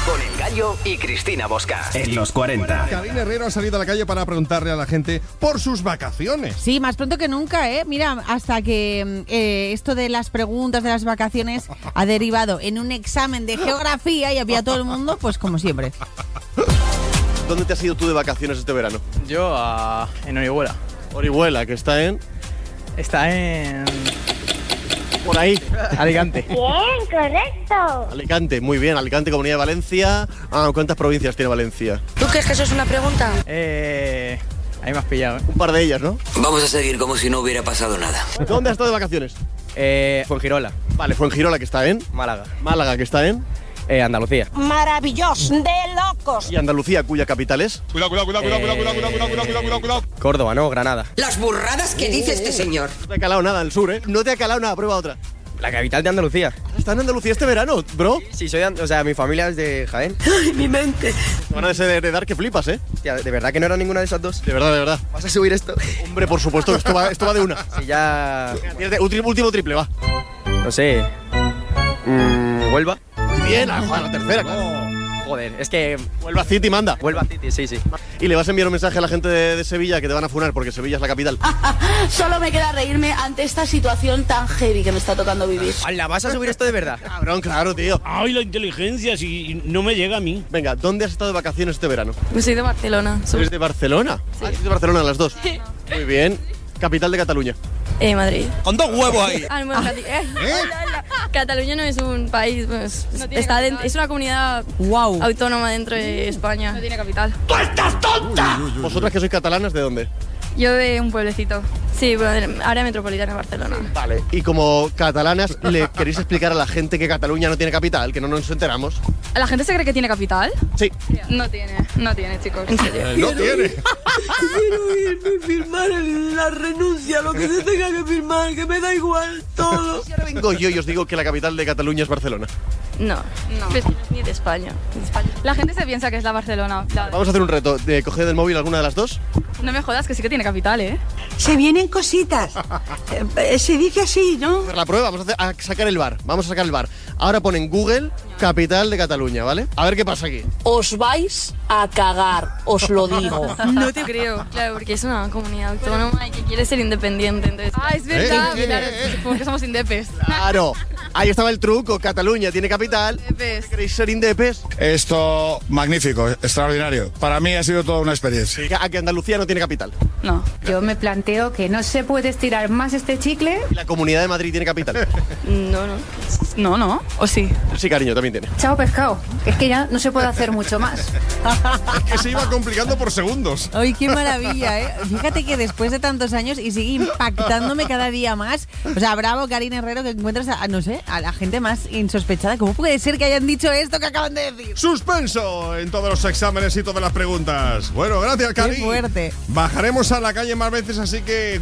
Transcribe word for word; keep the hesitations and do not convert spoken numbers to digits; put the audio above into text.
con El Gallo y Cristina Bosca. En los cuarenta. Karina Herrero ha salido a la calle para preguntarle a la gente por sus vacaciones. Sí, más pronto que nunca, ¿eh? Mira, hasta que eh, esto de las preguntas de las vacaciones ha derivado en un examen de geografía y había todo el mundo, pues como siempre. ¿Dónde te has ido tú de vacaciones este verano? Yo a, en Orihuela. Orihuela, que está en... Está en... Por ahí. Alicante. Bien, correcto. Alicante, muy bien. Alicante, Comunidad de Valencia. Ah, ¿cuántas provincias tiene Valencia? ¿Tú crees que eso es una pregunta? Eh... Ahí me has pillado, ¿eh? Un par de ellas, ¿no? Vamos a seguir como si no hubiera pasado nada. ¿Dónde has estado de vacaciones? Eh... Fuengirola. Vale, Fuengirola, que está en... Málaga. Málaga, que está en... Eh, Andalucía. Maravilloso, de locos. Y Andalucía, cuya capital es... Cuidado, cuidado, cuidado, cuidado, cuidado, cuidado, cuidado, cuidado, cuidado, cuidado. Córdoba, ¿no? Granada. Las burradas que dice este señor. No te ha calado nada el sur, ¿eh? No te ha calado nada, prueba otra. La capital de Andalucía. ¿Está en Andalucía este verano, bro? Sí, soy de, o sea, mi familia es de Jaén. Ay, mi mente. Te van a heredar que flipas, ¿eh? Hostia, ¿de verdad que no era ninguna de esas dos? De verdad, de verdad. ¿Vas a subir esto? Hombre, por supuesto, esto va, esto va de una. Sí, ya... Tienes de- último triple, va. No sé... Mm, ¿Huelva? Muy bien, a la tercera, claro. Joder, es que... Huelva City manda. Huelva City, sí, sí. Y le vas a enviar un mensaje a la gente de, de Sevilla que te van a funar porque Sevilla es la capital. Solo me queda reírme ante esta situación tan heavy que me está tocando vivir. ¿La vas a subir esto de verdad? Cabrón, claro, tío. Ay, la inteligencia, si no me llega a mí. Venga, ¿dónde has estado de vacaciones este verano? Yo soy de Barcelona. ¿Eres de Barcelona? Sí. Ah, ¿eres de Barcelona las dos? Sí. Muy bien. Capital de Cataluña. Eh, Madrid. Con dos huevos ahí. Ah, bueno, Cati- eh, hola, hola. Cataluña no es un país, pues, está dentro, es una comunidad Wow. autónoma dentro de España. No tiene capital. ¡Tú estás tonta! ¿Vosotras que sois catalanas, de dónde? Yo de un pueblecito. Sí, bueno, área metropolitana de Barcelona. Vale. Y como catalanas, ¿le queréis explicar a la gente que Cataluña no tiene capital? Que no nos enteramos. ¿La gente se cree que tiene capital? Sí. No tiene, no tiene, chicos. En serio. No tiene. Quiero irme, firmar la renuncia, lo que se tenga que firmar, que me da igual todo. Y ahora vengo yo y os digo que la capital de Cataluña es Barcelona. No, no. Pues ni de España. Ni de España. La gente se piensa que es la Barcelona. La- Vamos a hacer un reto de coger del móvil alguna de las dos. No me jodas, que sí que tiene capital, ¿eh? Se vienen cositas. Eh, se dice así, ¿no? Hacer la prueba, vamos a, hacer- a sacar el bar. Vamos a sacar el bar. Ahora ponen Google, capital de Cataluña, ¿vale? A ver qué pasa aquí. Os vais a cagar, os lo digo. No te creo. Claro, porque es una comunidad autónoma y que quiere ser independiente. Entonces... Ah, es verdad, Eh, eh, claro, eh, eh. porque somos indepes. Claro. Ahí estaba el truco. Cataluña tiene capital. Indepes. ¿Queréis ser indepes? Esto, magnífico, extraordinario. Para mí ha sido toda una experiencia. Que- A que Andalucía no tiene capital. No. Yo me planteo que no se puede estirar más este chicle. ¿Y la Comunidad de Madrid tiene capital? No, no. No, no. ¿O sí? Sí, cariño, también tiene. Chao pescado. Es que ya no se puede hacer mucho más. Que se iba complicando por segundos. Ay, qué maravilla, ¿eh? Fíjate que después de tantos años y sigue impactándome cada día más. O sea, bravo, Karina Herrero, que encuentras a, no sé, a la gente más insospechada. ¿Cómo puede ser que hayan dicho esto que acaban de decir? Suspenso en todos los exámenes y todas las preguntas. Bueno, gracias, Cari. Qué fuerte. Bajaremos a la calle más veces, así que